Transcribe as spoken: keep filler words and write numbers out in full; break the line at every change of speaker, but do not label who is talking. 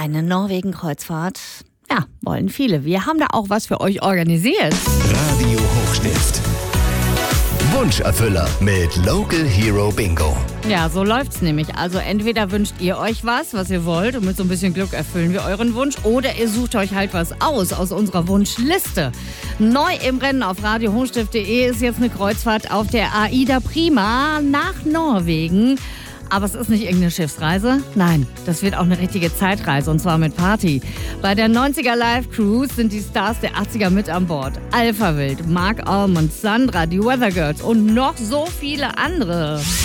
Eine Norwegen-Kreuzfahrt, ja, wollen viele. Wir haben da auch was für euch organisiert.
Radio Hochstift. Wunscherfüller mit Local Hero Bingo.
Ja, so läuft's nämlich. Also entweder wünscht ihr euch was, was ihr wollt, und mit so ein bisschen Glück erfüllen wir euren Wunsch, oder ihr sucht euch halt was aus, aus unserer Wunschliste. Neu im Rennen auf radio hochstift punkt de ist jetzt eine Kreuzfahrt auf der AIDA Prima nach Norwegen. Aber es ist nicht irgendeine Schiffsreise. Nein, das wird auch eine richtige Zeitreise, und zwar mit Party. Bei der neunziger Live Cruise sind die Stars der achtziger mit an Bord. Alpha Wild, Mark Almond, Sandra, die Weather Girls und noch so viele andere.